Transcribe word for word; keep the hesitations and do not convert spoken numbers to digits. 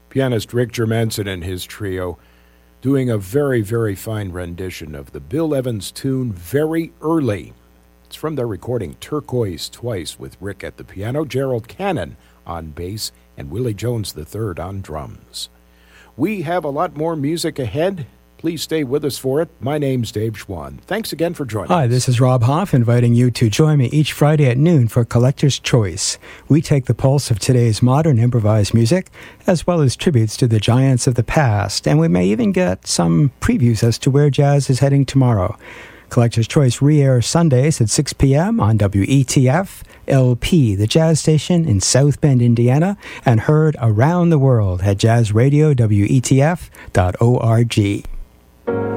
Pianist Rick Germanson and his trio doing a very, very fine rendition of the Bill Evans tune Very Early. It's from their recording Turquoise Twice, with Rick at the piano, Gerald Cannon on bass, and Willie Jones the third on drums. We have a lot more music ahead. Please stay with us for it. My name's Dave Schwann. Thanks again for joining Hi, us. this is Rob Hoff, inviting you to join me each Friday at noon for Collector's Choice. We take the pulse of today's modern improvised music, as well as tributes to the giants of the past, and we may even get some previews as to where jazz is heading tomorrow. Collector's Choice re-airs Sundays at six p.m. on W E T F L P, the jazz station in South Bend, Indiana, and heard around the world at jazz radio W E T F dot org.